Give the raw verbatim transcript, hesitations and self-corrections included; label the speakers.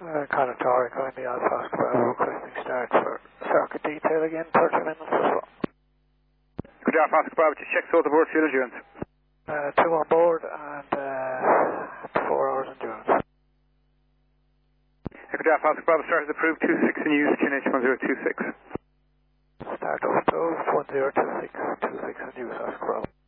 Speaker 1: Uh, Connor Torrey, kindly Alpha Oscar Bravo, requesting start for circuit detail again, thirty minutes as well.
Speaker 2: Good day, Alpha Oscar Bravo, just check so the board fuel endurance.
Speaker 1: Uh, two on board and uh, four hours endurance.
Speaker 2: Good day, Alpha Oscar Bravo, start is approved, two six in use, Q N H one zero two six.
Speaker 1: Start off approved, one zero two six, two six in use, Oscar Bravo.